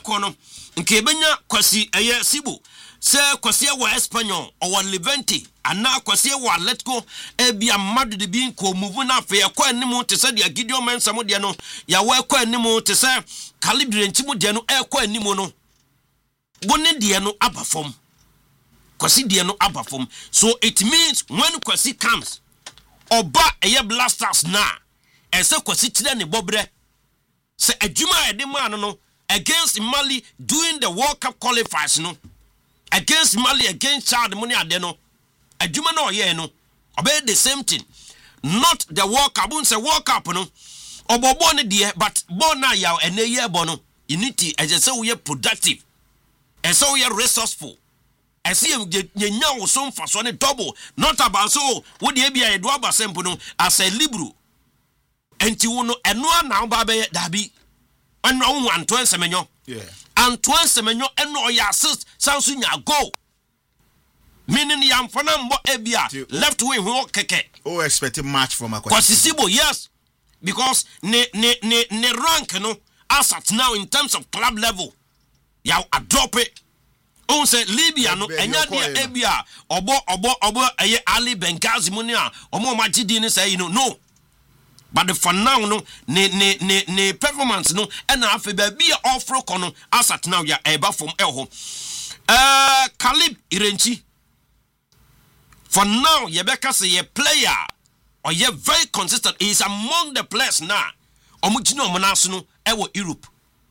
kono nke benya kwasi eye Sibo se kwasi wa Espanyol o Levante ana kwasi wa Atletico bia madu de bi nko move na afa yakọ animu te se de Gideon Mensah mo de no ya wa ekọ animu te se Calibre ntimu de no ekọ animu no bone de no abafom kwasi de no abafom. So it means when kwasi comes oba eye Blasters na ese kwasi kire ne bobre se adwuma ede ma no against Mali during the World Cup qualifiers no against Mali against Chad money ade no adwuma na oye no obey the same thing, not the World Cup. Won say World Cup no obobo ne de, but born na ya ene ye bo no unity as say we productive and so we are resourceful as see nya wo so mfa so ne double, not about so wo de bia ye do abasempo no as a libro enti wo no eno na ba be dabi eno wo Antoine Semenyo Antoine Semenyo eno ya assist sansu nya goal meaning yam fana mbo ebia left wing ho keke expect a match from Kwasi Sibo. Yes, because ne rank no as at now in terms of club level ya a drop it on say Libya no enya dia ebia obo eye Ali Benghazi money a omo magidi ni say no. But the for now no ne performance no and afi ba bia ofro kono asat now ya eba from elho Caleb Irenchi for now Yebeka say ye player or ye very consistent. He is among the players now omugino monaso no ewo Europe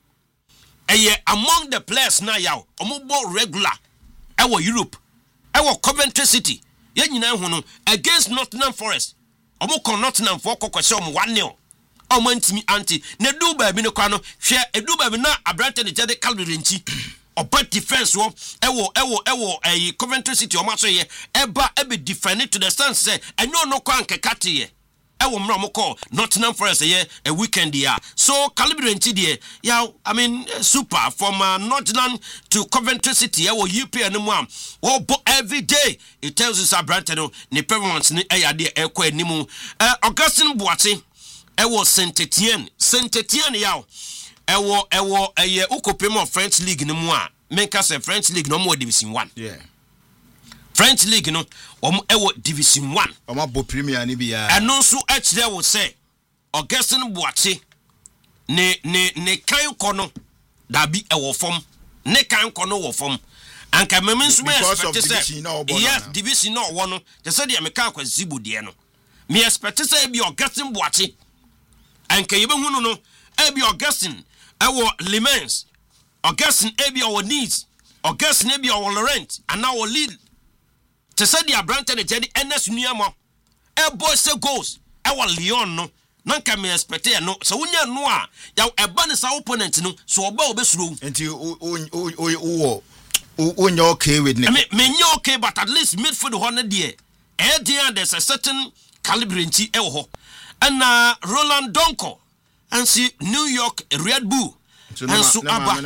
eye among the players now yaw omubo regular ewo Europe ewo Coventry City ye nyina hu no against Nottingham Forest omo kon Nottingham for kokwese omo 1-0 omo antimi anti ne du ba bi ne kwa no hwe edu ba bi na abrante ne jede Calvary nchi oba defense wo ewo Coventry City omo so ye eba ebe defend to the stand say enyo no kwa nkekate ye ewo mra mo call Nottingham Forest ye a weekend ya. So Calvary nchi de ya I mean super from Nottingham to Coventry City ewo UPN no am wo every day it tells us abrante no ne performance ne eyade ekwa animu. Augustine Boate ewo Saint Etienne yaw ewo eye ukopem of French League no mu a menka say French League no mo Division 1. Yeah. French League no ewo Division 1. Omo bo Premier ni bia. Eno so akire wo say Augustine Boate ne kan kono da bi ewo fom ne kan kono wo fom anka memen so me expect say yes division no wo no they say dey meka Kwasi Sibo de no me expect say bi Augustine Boate anka yebe hunu no ebi Augustine ewo Limens Augustine ebi owo Nice Augustine ebi owo Laurent ana owo Lille te say dey abrante ne jedi NS nuamo boy say goals ewo Lyon no nanka me expect no so wonya no a ya eba ne sa opponent no so oba obesuro enti o okay with me okay, but at least midfield honor there there's a certain caliber nti ewo ho and Roland Donko and see New York Red Bull and so Roland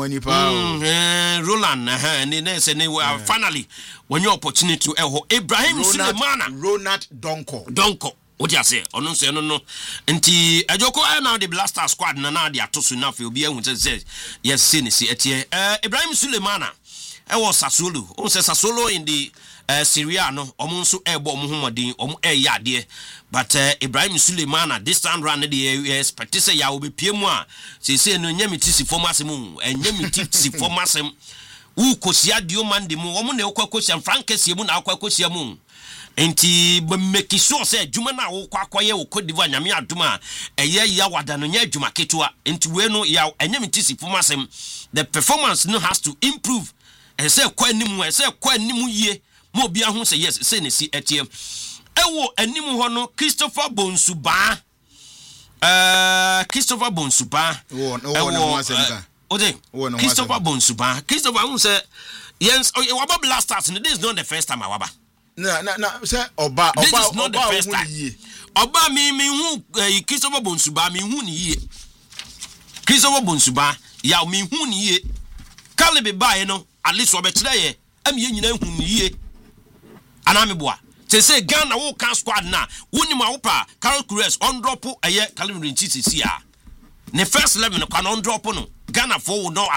and say finally when your opportunity to ewo Ibrahim Sulemana Ronald Donko what you say ono say no nti ajoko now the Blaster squad na dey atoso na fe obi ehun say yes say ni see etie Ibrahim Sulemana was Sassuolo. On says Sassuolo in the Serie A no. Omunso ebo muhumadin omu yade. But Ibrahim Sulemana this time round the expect say ya will be PMA. Say no nyamiti si formasem and nyamiti si formasem. Who kosia dio man de mu omu ne okwakosia Frankesi mu na akwakosia mu. Enti make sure say djuma na wo kwakoye wo Cote d'Ivoire nyame aduma eye ya wada no nya djuma ketua enti we no ya nyamiti si formasem. The performance no has to improve. And say kwa nimu ye mo bia ho say yes say ne si etie ewo animu ho no Christopher Bonsuba Christopher Bonsuba Christopher who say yes Waba Blasters this is not the first time Waba na say oba this is not the first time oba me hu Christopher Bonsuba me hu ni ye Christopher Bonsuba ya me hu ni ye Caleb bae no at least obetire ye am ye nyina hu ni ye anameboa te say Ghana wo kan squad na woni ma wo pa Carol Cruz on drop eye Caleb Rinchi sisi a ne first 11 no kan on drop no Ghana for no